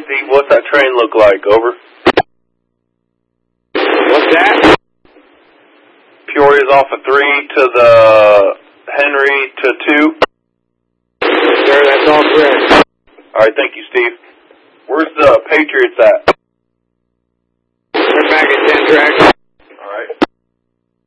Steve, what's that train look like? Over. What's that? Peoria's off of 3 to the Henry to 2. Sir, that's all correct. All right, thank you, Steve. Where's the Patriots at? They're back at 10 track.